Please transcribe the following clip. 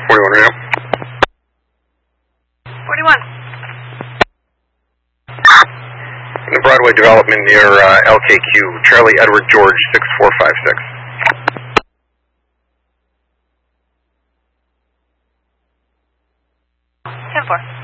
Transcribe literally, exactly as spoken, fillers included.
forty-one right now. forty-one. In the Broadway development near uh, L K Q, Charlie Edward George six four five six. ten four.